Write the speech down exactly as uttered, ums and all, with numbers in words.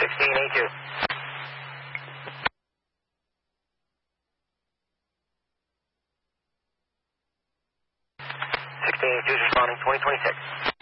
sixteen E two. sixteen E two is responding, twenty twenty-six.